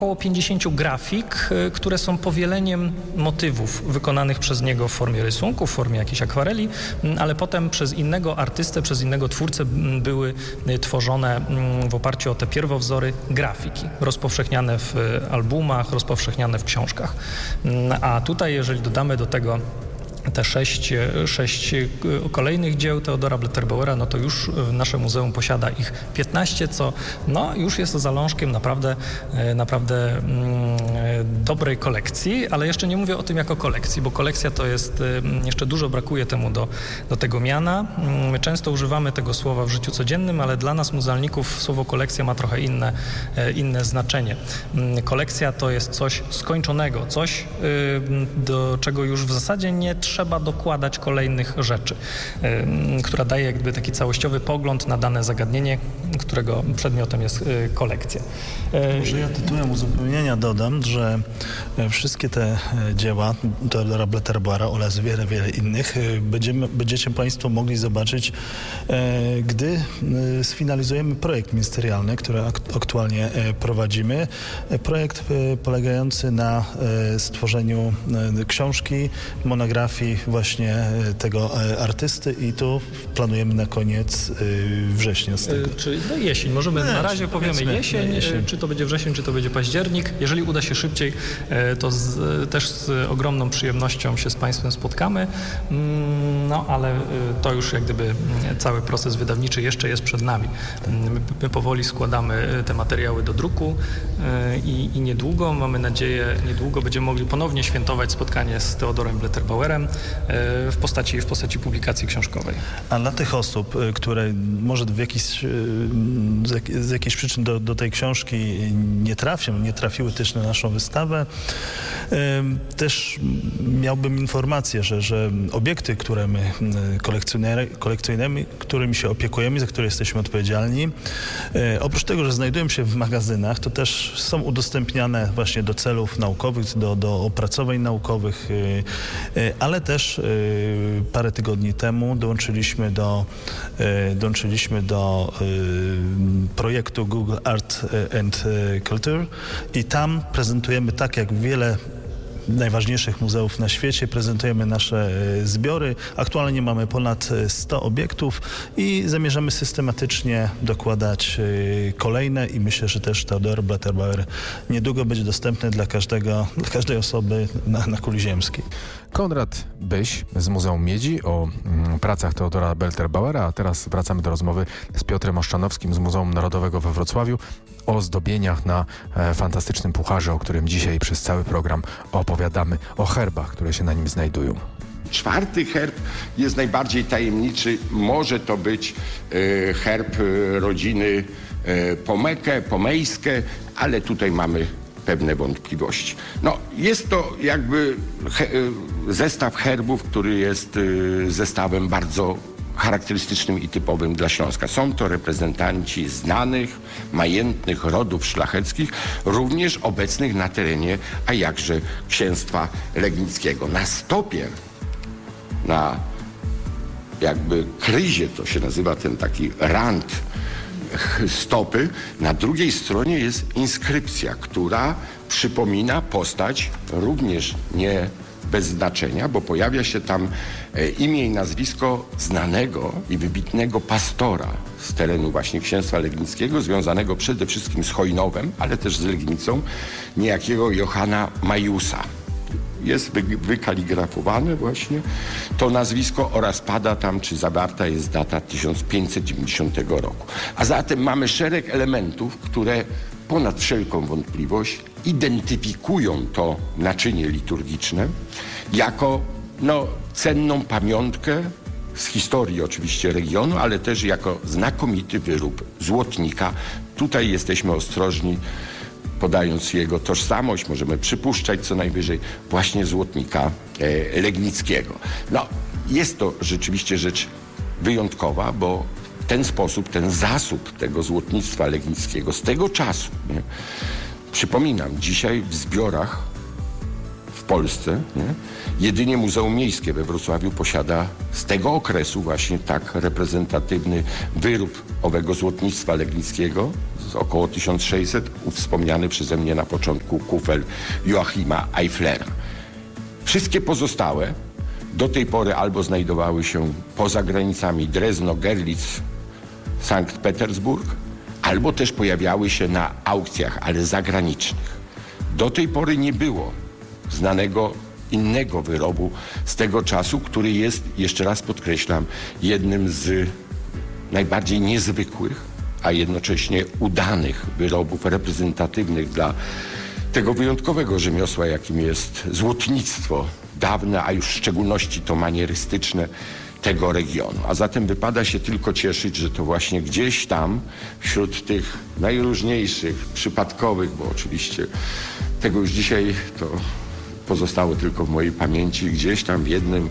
Około 50 grafik, które są powieleniem motywów wykonanych przez niego w formie rysunku, w formie jakiejś akwareli, ale potem przez innego artystę, przez innego twórcę były tworzone w oparciu o te pierwowzory grafiki, rozpowszechniane w albumach, rozpowszechniane w książkach. A tutaj, jeżeli dodamy do tego te sześć kolejnych dzieł Theodora Blätterbauera, no to już nasze muzeum posiada ich 15, co no już jest zalążkiem naprawdę dobrej kolekcji, ale jeszcze nie mówię o tym jako kolekcji, bo kolekcja to jest, jeszcze dużo brakuje temu do tego miana. My często używamy tego słowa w życiu codziennym, ale dla nas muzealników słowo kolekcja ma trochę inne znaczenie. Kolekcja to jest coś skończonego, coś, do czego już w zasadzie nie trzeba dokładać kolejnych rzeczy, która daje jakby taki całościowy pogląd na dane zagadnienie, którego przedmiotem jest kolekcja. Może ja tytułem uzupełnienia dodam, że wszystkie te dzieła Theodora Blätterbauera oraz wiele innych będziecie Państwo mogli zobaczyć, gdy sfinalizujemy projekt ministerialny, który aktualnie prowadzimy. Projekt polegający na stworzeniu książki, monografii właśnie tego artysty i tu planujemy na koniec września z tego. Czyli jesień. Możemy na razie powiemy jesień, czy to będzie wrzesień, czy to będzie październik. Jeżeli uda się szybciej, to też z ogromną przyjemnością się z Państwem spotkamy. No ale to już jak gdyby cały proces wydawniczy jeszcze jest przed nami. My powoli składamy te materiały do druku i niedługo, mamy nadzieję, będziemy mogli ponownie świętować spotkanie z Theodorem Blätterbauerem w postaci publikacji książkowej. A dla tych osób, które może z jakichś przyczyn do tej książki nie trafiły też na naszą wystawę, też miałbym informację, że obiekty, które my kolekcjonujemy, którymi się opiekujemy, za które jesteśmy odpowiedzialni, oprócz tego, że znajdują się w magazynach, to też są udostępniane właśnie do celów naukowych, do opracowań naukowych, ale też parę tygodni temu dołączyliśmy do projektu Google Art and Culture i tam prezentujemy, tak jak wiele najważniejszych muzeów na świecie, prezentujemy nasze zbiory. Aktualnie mamy ponad 100 obiektów i zamierzamy systematycznie dokładać kolejne i myślę, że też Theodor Blätterbauer niedługo będzie dostępny dla każdej osoby na kuli ziemskiej. Konrad Byś z Muzeum Miedzi o pracach Theodora Blätterbauera, a teraz wracamy do rozmowy z Piotrem Oszczanowskim z Muzeum Narodowego we Wrocławiu o zdobieniach na fantastycznym pucharze, o którym dzisiaj przez cały program opowiadamy, o herbach, które się na nim znajdują. Czwarty herb jest najbardziej tajemniczy. Może to być herb rodziny Pomejskie, ale tutaj mamy pewne wątpliwości. No, jest to jakby zestaw herbów, który jest zestawem bardzo charakterystycznym i typowym dla Śląska. Są to reprezentanci znanych, majętnych rodów szlacheckich, również obecnych na terenie, a jakże księstwa legnickiego. Na stopie, na jakby kryzie, to się nazywa ten taki rand stopy, na drugiej stronie jest inskrypcja, która przypomina postać również nie bez znaczenia, bo pojawia się tam imię i nazwisko znanego i wybitnego pastora z terenu właśnie księstwa legnickiego, związanego przede wszystkim z Chojnowem, ale też z Legnicą, niejakiego Johana Majusa. Jest wykaligrafowane właśnie to nazwisko oraz pada tam, czy zawarta jest data 1590 roku. A zatem mamy szereg elementów, które ponad wszelką wątpliwość identyfikują to naczynie liturgiczne jako cenną pamiątkę z historii oczywiście regionu, ale też jako znakomity wyrób złotnika. Tutaj jesteśmy ostrożni, podając jego tożsamość, możemy przypuszczać co najwyżej właśnie złotnika legnickiego. No, jest to rzeczywiście rzecz wyjątkowa, bo w ten sposób ten zasób tego złotnictwa legnickiego z tego czasu, nie? Przypominam, dzisiaj w zbiorach w Polsce jedynie Muzeum Miejskie we Wrocławiu posiada z tego okresu właśnie tak reprezentatywny wyrób owego złotnictwa legnickiego z około 1600, wspomniany przeze mnie na początku kufel Joachima Eiflera. Wszystkie pozostałe do tej pory albo znajdowały się poza granicami Drezno, Görlitz, Sankt Petersburg, albo też pojawiały się na aukcjach, ale zagranicznych. Do tej pory nie było znanego innego wyrobu z tego czasu, który jest, jeszcze raz podkreślam, jednym z najbardziej niezwykłych, a jednocześnie udanych wyrobów reprezentatywnych dla tego wyjątkowego rzemiosła, jakim jest złotnictwo dawne, a już w szczególności to manierystyczne tego regionu. A zatem wypada się tylko cieszyć, że to właśnie gdzieś tam wśród tych najróżniejszych, przypadkowych, bo oczywiście tego już dzisiaj to pozostało tylko w mojej pamięci, gdzieś tam w jednym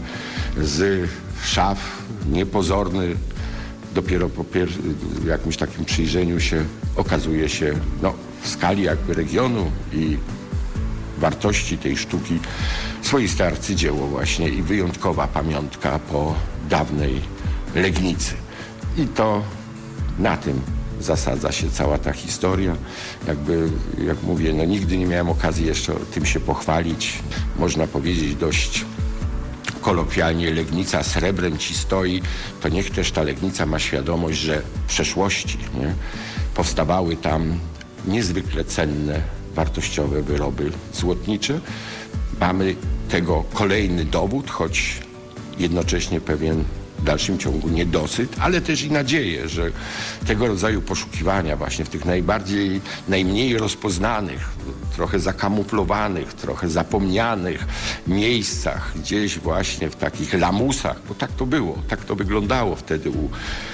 z szaf niepozorny, dopiero po jakimś takim przyjrzeniu się okazuje się w skali jakby regionu i wartości tej sztuki swoiste arcydzieło właśnie i wyjątkowa pamiątka po dawnej Legnicy. I to na tym zasadza się cała ta historia. Jakby, jak mówię, nigdy nie miałem okazji jeszcze tym się pochwalić. Można powiedzieć dość kolokwialnie, Legnica srebrem ci stoi, to niech też ta Legnica ma świadomość, że w przeszłości powstawały tam niezwykle cenne, wartościowe wyroby złotnicze. Mamy tego kolejny dowód, choć jednocześnie pewien w dalszym ciągu niedosyt, ale też i nadzieję, że tego rodzaju poszukiwania właśnie w tych najmniej rozpoznanych, trochę zakamuflowanych, trochę zapomnianych miejscach, gdzieś właśnie w takich lamusach, bo tak to było, tak to wyglądało wtedy u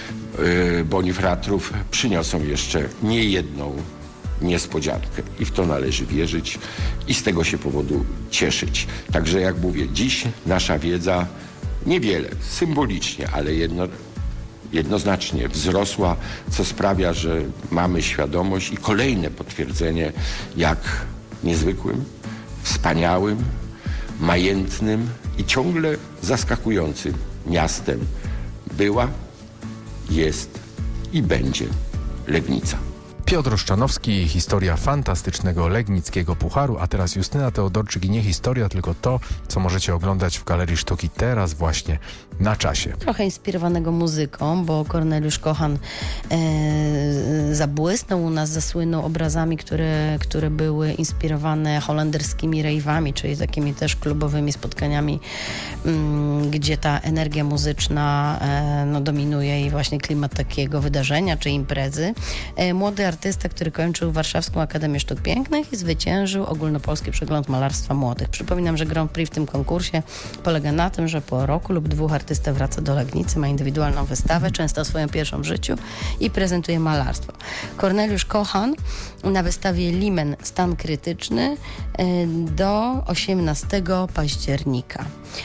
Bonifratrów, przyniosą jeszcze niejedną niespodziankę i w to należy wierzyć i z tego się powodu cieszyć. Także jak mówię, dziś nasza wiedza niewiele, symbolicznie, ale jednoznacznie wzrosła, co sprawia, że mamy świadomość i kolejne potwierdzenie, jak niezwykłym, wspaniałym, majętnym i ciągle zaskakującym miastem była, jest i będzie Legnica. Piotr Szczanowski, historia fantastycznego legnickiego pucharu, a teraz Justyna Teodorczyk i nie historia, tylko to, co możecie oglądać w Galerii Sztuki teraz właśnie na czasie. Trochę inspirowanego muzyką, bo Korneliusz Kochan zabłysnął u nas, zasłynął obrazami, które były inspirowane holenderskimi rejwami, czyli takimi też klubowymi spotkaniami, gdzie ta energia muzyczna dominuje i właśnie klimat takiego wydarzenia czy imprezy. Młody artysta, który kończył Warszawską Akademię Sztuk Pięknych i zwyciężył ogólnopolski przegląd malarstwa młodych. Przypominam, że Grand Prix w tym konkursie polega na tym, że po roku lub dwóch artysta wraca do Legnicy, ma indywidualną wystawę, często swoją pierwszą w życiu i prezentuje malarstwo. Korneliusz Kochan na wystawie Limen Stan krytyczny do 18 października.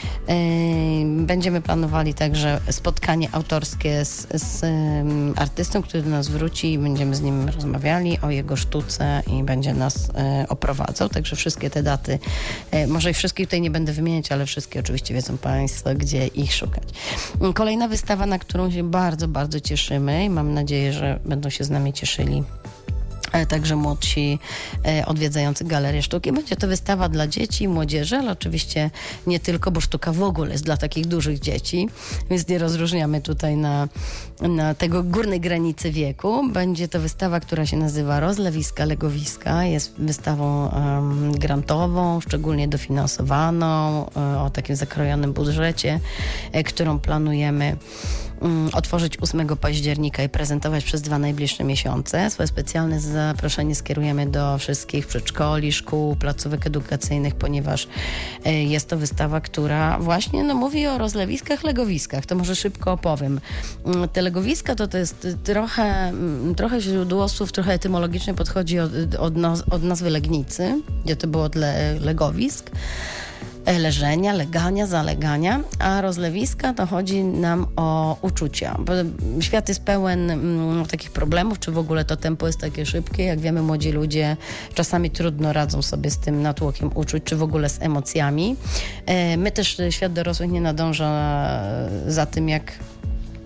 Będziemy planowali także spotkanie autorskie z artystą, który do nas wróci i będziemy z nim rozmawiali o jego sztuce i będzie nas oprowadzał. Także wszystkie te daty, może i wszystkich tutaj nie będę wymieniać, ale wszystkie oczywiście wiedzą Państwo, gdzie ich szukać. Kolejna wystawa, na którą się bardzo, bardzo cieszymy i mam nadzieję, że będą się z nami cieszyli także młodsi odwiedzający Galerię Sztuki. Będzie to wystawa dla dzieci i młodzieży, ale oczywiście nie tylko, bo sztuka w ogóle jest dla takich dużych dzieci, więc nie rozróżniamy tutaj na tego górnej granicy wieku. Będzie to wystawa, która się nazywa Rozlewiska, Legowiska. Jest wystawą grantową, szczególnie dofinansowaną, o takim zakrojonym budżecie, którą planujemy otworzyć 8 października i prezentować przez 2 najbliższe miesiące. Swoje specjalne zaproszenie skierujemy do wszystkich przedszkoli, szkół, placówek edukacyjnych, ponieważ jest to wystawa, która właśnie mówi o rozlewiskach, legowiskach. To może szybko opowiem. Te legowiska to jest trochę źródłosłów, trochę etymologicznie podchodzi od nazwy Legnicy, gdzie to było od legowisk. Leżenia, legania, zalegania, a rozlewiska to chodzi nam o uczucia. Bo świat jest pełen takich problemów, czy w ogóle to tempo jest takie szybkie. Jak wiemy, młodzi ludzie czasami trudno radzą sobie z tym natłokiem uczuć, czy w ogóle z emocjami. My też, świat dorosłych nie nadąża za tym, jak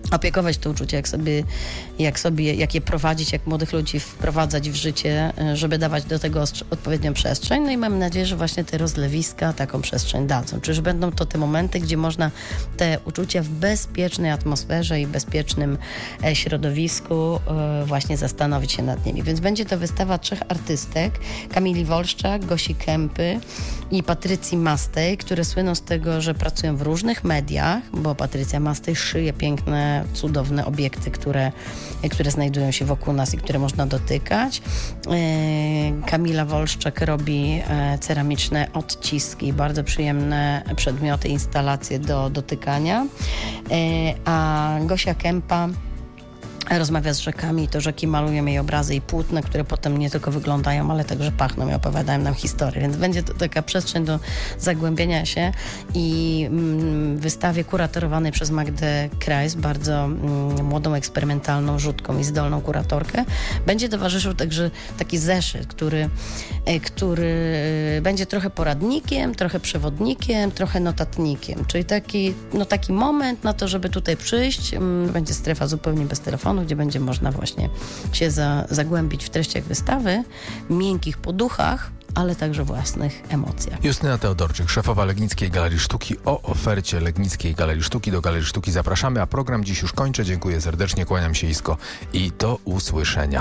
opiekować to uczucie, jak je prowadzić, jak młodych ludzi wprowadzać w życie, żeby dawać do tego odpowiednią przestrzeń. No i mam nadzieję, że właśnie te rozlewiska taką przestrzeń dadzą. Czyż będą to te momenty, gdzie można te uczucia w bezpiecznej atmosferze i bezpiecznym środowisku właśnie zastanowić się nad nimi. Więc będzie to wystawa 3 artystek, Kamili Wolszczak, Gosi Kępy i Patrycji Mastej, które słyną z tego, że pracują w różnych mediach, bo Patrycja Mastej szyje piękne, cudowne obiekty, które znajdują się wokół nas i które można dotykać. Kamila Wolszczak robi ceramiczne odciski, bardzo przyjemne przedmioty, instalacje do dotykania. A Gosia Kępa rozmawia z rzekami i to rzeki malują jej obrazy i płótna, które potem nie tylko wyglądają, ale także pachną i opowiadają nam historię. Więc będzie to taka przestrzeń do zagłębienia się i wystawie kuratorowanej przez Magdę Krajs, bardzo młodą, eksperymentalną, rzutką i zdolną kuratorkę, będzie towarzyszył także taki zeszyt, który będzie trochę poradnikiem, trochę przewodnikiem, trochę notatnikiem. Czyli taki moment na to, żeby tutaj przyjść. Będzie strefa zupełnie bez telefonu, gdzie będzie można właśnie się zagłębić w treściach wystawy, miękkich poduchach, ale także własnych emocjach. Justyna Teodorczyk, szefowa Legnickiej Galerii Sztuki. O ofercie Legnickiej Galerii Sztuki do Galerii Sztuki zapraszamy, a program dziś już kończę. Dziękuję serdecznie, kłaniam się nisko i do usłyszenia.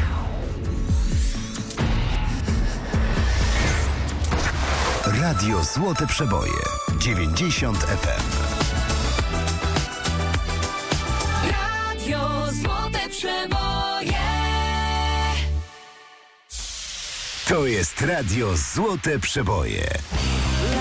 Radio Złote Przeboje 90 FM. Złote Przeboje. To jest Radio Złote Przeboje.